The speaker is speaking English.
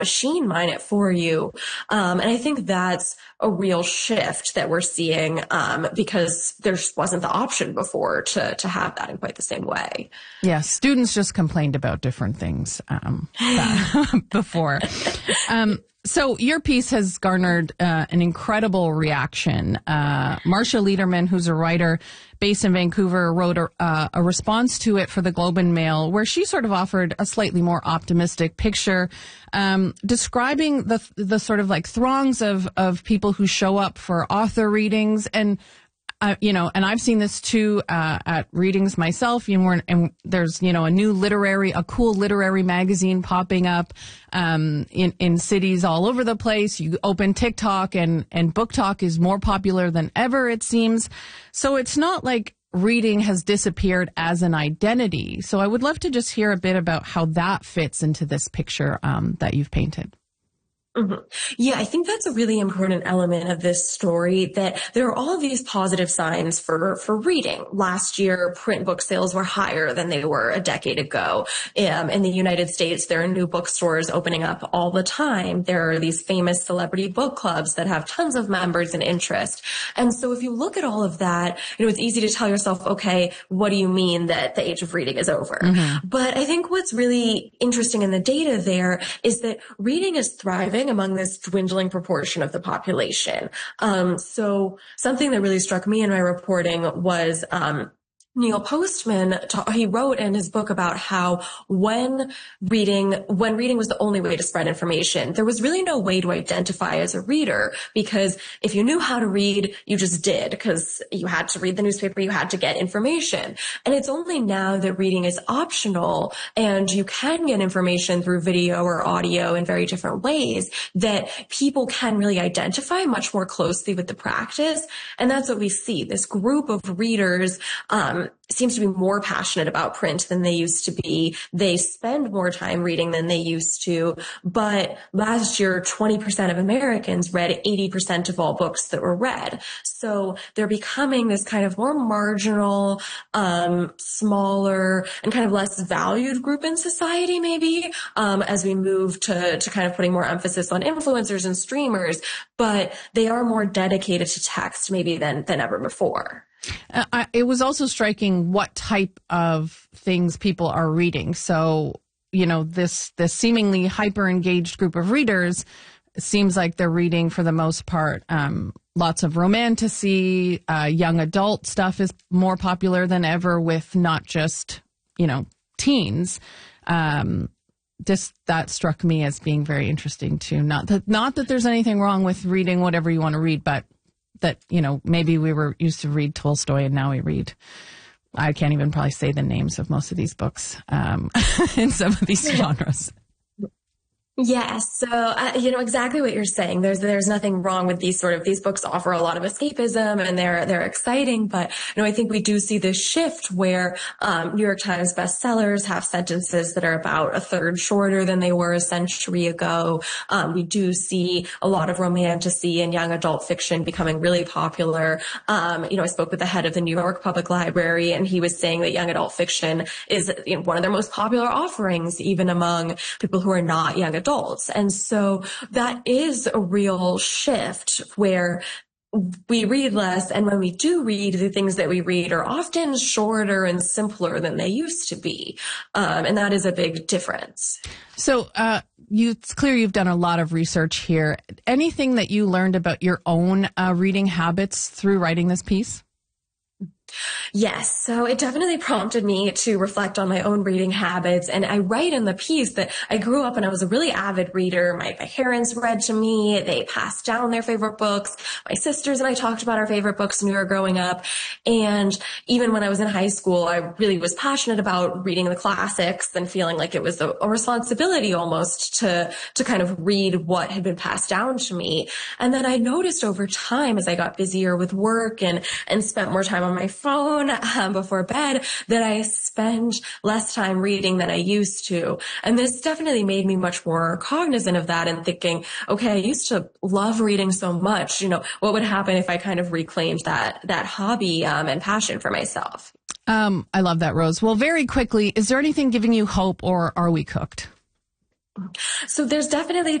machine mine it for you. And I think that's a real shift that we're seeing, because there wasn't the option before to have that in quite the same way. Yeah, students just complained about different things before. So your piece has garnered an incredible reaction. Marcia Lederman, who's a writer based in Vancouver, wrote a response to it for the Globe and Mail, where she sort of offered a slightly more optimistic picture, describing the sort of like throngs of people who show up for author readings. And and I've seen this too at readings myself. And there's a cool literary magazine popping up in cities all over the place. You open TikTok and Book Talk is more popular than ever, it seems. So it's not like reading has disappeared as an identity. So I would love to just hear a bit about how that fits into this picture that you've painted. Mm-hmm. Yeah, I think that's a really important element of this story, that there are all of these positive signs for reading. Last year, print book sales were higher than they were a decade ago. In the United States, there are new bookstores opening up all the time. There are these famous celebrity book clubs that have tons of members and interest. And so if you look at all of that, it's easy to tell yourself, okay, what do you mean that the age of reading is over? Mm-hmm. But I think what's really interesting in the data there is that reading is thriving among this dwindling proportion of the population. So something that really struck me in my reporting was, Neil Postman, he wrote in his book about how when reading was the only way to spread information, there was really no way to identify as a reader, because if you knew how to read, you just did, because you had to read the newspaper, you had to get information. And it's only now that reading is optional and you can get information through video or audio in very different ways that people can really identify much more closely with the practice. And that's what we see. This group of readers, seems to be more passionate about print than they used to be. They spend more time reading than they used to. But last year, 20% of Americans read 80% of all books that were read. So they're becoming this kind of more marginal, smaller, and kind of less valued group in society, maybe, as we move to kind of putting more emphasis on influencers and streamers. But they are more dedicated to text maybe than ever before. It was also striking what type of things people are reading. So, this seemingly hyper-engaged group of readers seems like they're reading, for the most part, lots of romantasy. Young adult stuff is more popular than ever with not just, teens. Just that struck me as being very interesting too. Not that there's anything wrong with reading whatever you want to read, but that, maybe we were used to read Tolstoy and now we read, I can't even probably say the names of most of these books in some of these genres. Yes. So, exactly what you're saying. There's nothing wrong with these books offer a lot of escapism and they're exciting. But, I think we do see this shift where, New York Times bestsellers have sentences that are about a third shorter than they were a century ago. We do see a lot of romantasy and young adult fiction becoming really popular. I spoke with the head of the New York Public Library, and he was saying that young adult fiction is one of their most popular offerings, even among people who are not young adults. And so that is a real shift where we read less, and when we do read, the things that we read are often shorter and simpler than they used to be. And that is a big difference. So it's clear you've done a lot of research here. Anything that you learned about your own reading habits through writing this piece? Yes. So it definitely prompted me to reflect on my own reading habits. And I write in the piece that I grew up and I was a really avid reader. My parents read to me. They passed down their favorite books. My sisters and I talked about our favorite books when we were growing up. And even when I was in high school, I really was passionate about reading the classics and feeling like it was a responsibility almost to kind of read what had been passed down to me. And then I noticed over time, as I got busier with work and spent more time on my phone before bed, that I spend less time reading than I used to. And this definitely made me much more cognizant of that and thinking, okay, I used to love reading so much. What would happen if I kind of reclaimed that hobby and passion for myself? I love that, Rose. Well, very quickly, is there anything giving you hope, or are we cooked? So there's definitely